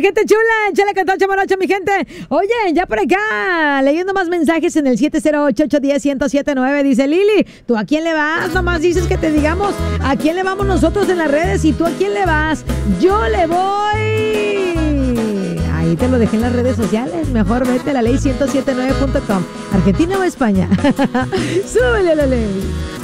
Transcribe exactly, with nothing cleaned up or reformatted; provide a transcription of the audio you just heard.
gente chula, échale catacha morocha, mi gente. Oye, ya por acá, leyendo más mensajes en el siete cero ocho, ocho uno cero, uno cero siete nueve. Dice Lili, ¿tú a quién le vas? Nomás dices que te digamos a quién le vamos nosotros en las redes. ¿Y tú a quién le vas? Yo le voy. Ahí te lo dejé en las redes sociales. Mejor vete a la ley ciento siete nueve punto com. ¿Argentina o España? Súbele a la ley.